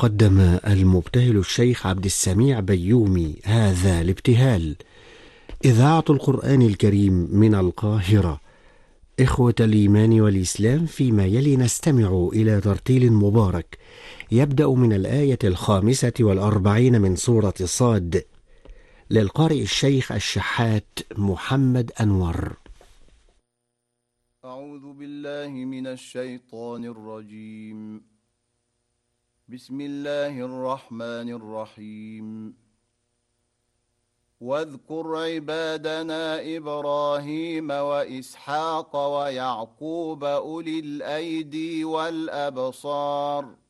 قدم المبتهل الشيخ عبد السميع بيومي هذا الابتهال. إذاعة القرآن الكريم من القاهرة. إخوة الإيمان والإسلام، فيما يلي نستمع إلى ترتيل مبارك يبدأ من الآية 45 من سورة صاد، للقارئ الشيخ الشحات محمد أنور. أعوذ بالله من الشيطان الرجيم. بسم الله الرحمن الرحيم. واذكر عبادنا إبراهيم وإسحاق ويعقوب أولي الأيدي والأبصار